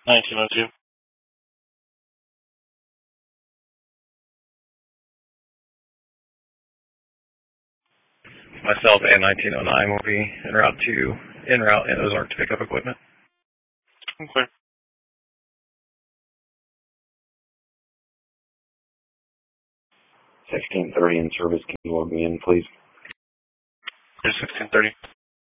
1902. Myself and 1909 will be en route in Ozark to pick up equipment. Okay. 1630 in service. Can you log me in, please? There's 1630.